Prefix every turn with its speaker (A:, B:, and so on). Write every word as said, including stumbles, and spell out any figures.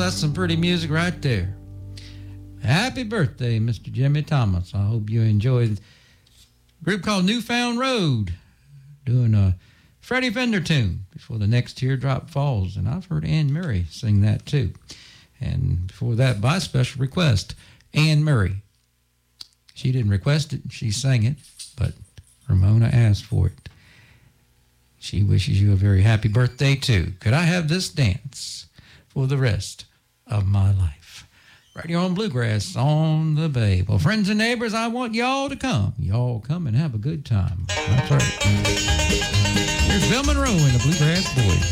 A: that's some pretty music right there. Happy birthday, Mister Jimmy Thomas. I hope you enjoyed a group called Newfound Road doing a Freddie Fender tune, Before the Next Teardrop Falls. And I've heard Anne Murray sing that too. And before that, by special request, Anne Murray. She didn't request it, she sang it, but Ramona asked for it. She wishes you a very happy birthday too. Could I have this dance for the rest of my life? Right here on Bluegrass on the Bay. Well, friends and neighbors, I want y'all to come. Y'all come and have a good time. That's right. Here's Bill Monroe and the Bluegrass Boys.